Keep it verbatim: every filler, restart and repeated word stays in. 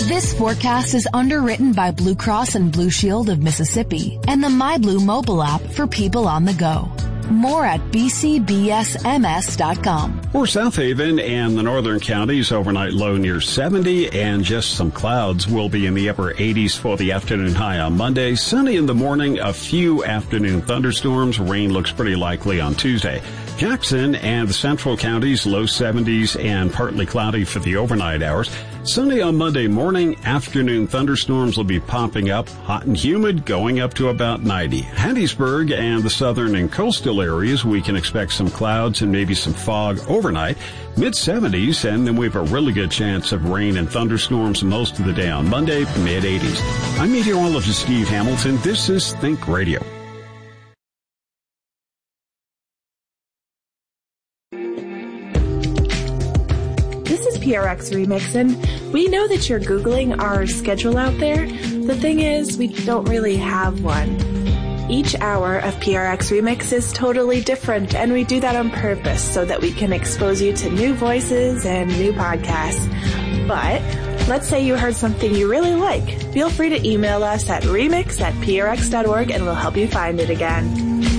This forecast is underwritten by Blue Cross and Blue Shield of Mississippi and the MyBlue mobile app for people on the go. More at b c b s m s dot com. For South Haven and the northern counties, overnight low near seventy and just some clouds will be in the upper eighties for the afternoon high on Monday. Sunny in the morning, a few afternoon thunderstorms. Rain looks pretty likely on Tuesday. Jackson and the central counties, low seventies and partly cloudy for the overnight hours. Sunny on Monday morning, afternoon thunderstorms will be popping up, hot and humid, going up to about ninety. Hattiesburg and the southern and coastal areas, we can expect some clouds and maybe some fog overnight, mid seventies, and then we have a really good chance of rain and thunderstorms most of the day on Monday, mid eighties. I'm meteorologist Steve Hamilton. This is Think Radio. P R X Remix, and we know that you're Googling our schedule out there. The thing is, we don't really have one. Each hour of P R X Remix is totally different, and we do that on purpose so that we can expose you to new voices and new podcasts. But let's say you heard something you really like. Feel free to email us at remix at p r x dot org and we'll help you find it again.